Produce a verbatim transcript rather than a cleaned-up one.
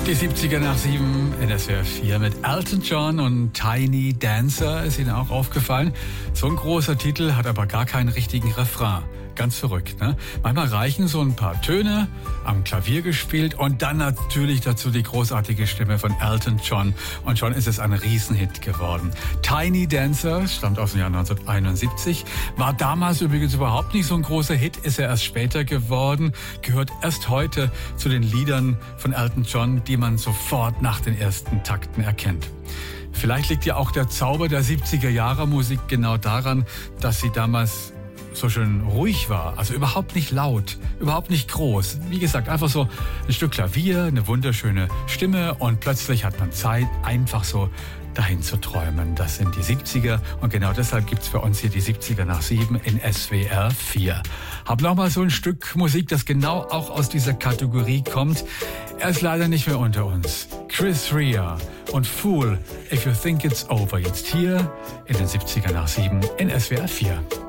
Die siebziger nach sieben in S W R vier mit Elton John und Tiny Dancer. Ist Ihnen auch aufgefallen? So ein großer Titel hat aber gar keinen richtigen Refrain. Ganz verrückt, ne? Manchmal reichen so ein paar Töne, am Klavier gespielt und dann natürlich dazu die großartige Stimme von Elton John. Und schon ist es ein Riesenhit geworden. Tiny Dancer stammt aus dem Jahr neunzehnhunderteinundsiebzig, war damals übrigens überhaupt nicht so ein großer Hit, ist er erst später geworden, gehört erst heute zu den Liedern von Elton John, die man sofort nach den ersten Takten erkennt. Vielleicht liegt ja auch der Zauber der siebziger Jahre Musik genau daran, dass sie damals so schön ruhig war, also überhaupt nicht laut, überhaupt nicht groß. Wie gesagt, einfach so ein Stück Klavier, eine wunderschöne Stimme und plötzlich hat man Zeit, einfach so dahin zu träumen. Das sind die siebziger und genau deshalb gibt's für uns hier die siebziger nach sieben in S W R vier. Hab noch mal so ein Stück Musik, das genau auch aus dieser Kategorie kommt. Er ist leider nicht mehr unter uns. Chris Rea und Fool, If You Think It's Over. Jetzt hier in den siebziger nach sieben in S W R vier.